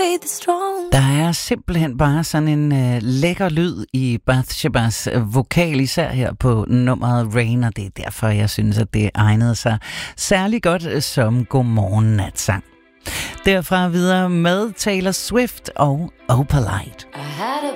faith is strong. Der er simpelthen bare sådan en lækker lyd i Bathshebas vokal, især her på nummeret Rain, og det er derfor, jeg synes, at det egnede sig særlig godt som godmorgen-natsang. Derfra videre med Taylor Swift og Opalite.